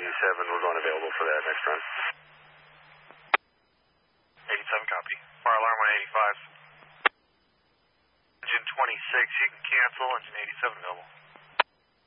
87 was unavailable for that next run. 87 copy. Fire alarm on 85. Engine 26, you can cancel. Engine 87 available.